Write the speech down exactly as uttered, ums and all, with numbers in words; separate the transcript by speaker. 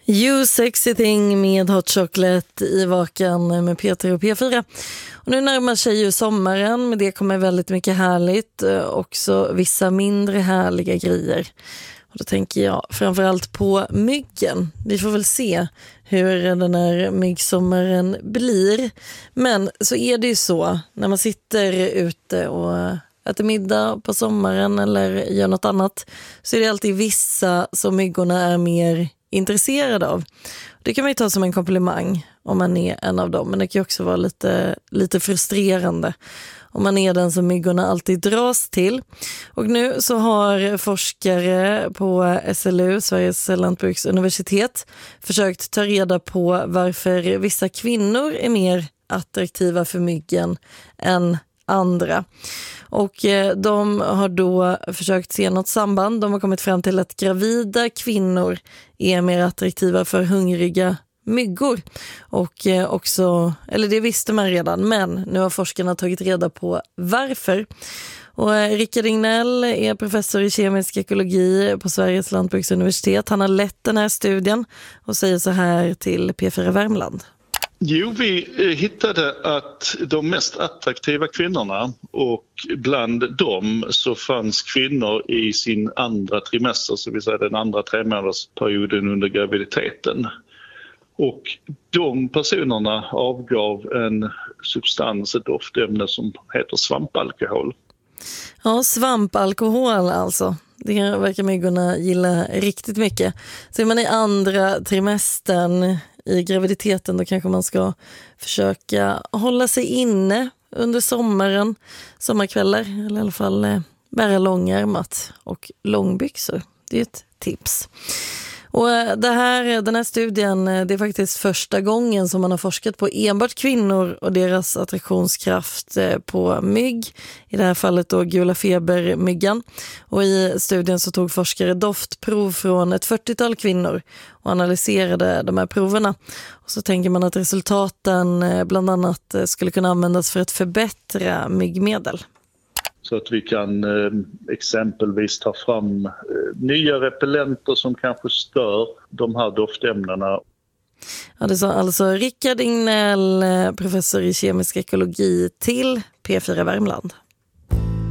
Speaker 1: You Sexy Thing med Hot Chocolate i Vakan med Peter och P fyra. Och nu närmar sig ju sommaren, med det kommer väldigt mycket härligt, också vissa mindre härliga grejer. Och då tänker jag framförallt på myggen. Vi får väl se hur den här myggsommaren blir. Men så är det ju så, när man sitter ute och äter middag på sommaren eller gör något annat, så är det alltid vissa som myggorna är mer intresserade av. Det kan man ju ta som en komplimang om man är en av dem, men det kan ju också vara lite, lite frustrerande om man är den som myggorna alltid dras till. Och nu så har forskare på S L U, Sveriges lantbruksuniversitet, försökt ta reda på varför vissa kvinnor är mer attraktiva för myggen än andra. Och de har då försökt se något samband. De har kommit fram till att gravida kvinnor är mer attraktiva för hungriga myggor. Och också, eller det visste man redan, men nu har forskarna tagit reda på varför. Och Rickard Ignell är professor i kemisk ekologi på Sveriges lantbruksuniversitet. Han har lett den här studien och säger så här till P fyra Värmland.
Speaker 2: Jo, vi hittade att de mest attraktiva kvinnorna, och bland dem så fanns kvinnor i sin andra trimester, så vill säga den andra tremånadersperioden under graviditeten. Och de personerna avgav en substans, ett doftämne som heter svampalkohol.
Speaker 1: Ja, svampalkohol alltså. Det verkar myggorna gilla riktigt mycket. Så är man i andra trimestern i graviditeten, då kanske man ska försöka hålla sig inne under sommaren, sommarkvällar, eller i alla fall eh, bära långärmat och långbyxor. Det är ett tips. Och det här, den här studien, det är faktiskt första gången som man har forskat på enbart kvinnor och deras attraktionskraft på mygg. I det här fallet då gula febermyggan. Och i studien så tog forskare doftprov från ett fyrtiotal kvinnor och analyserade de här proverna. Och så tänker man att resultaten bland annat skulle kunna användas för att förbättra myggmedel.
Speaker 2: Så att vi kan eh, exempelvis ta fram eh, nya repellenter som kanske stör de här doftämnena.
Speaker 1: Ja, det sa alltså Rickard Ignell, professor i kemisk ekologi, till P fyra Värmland.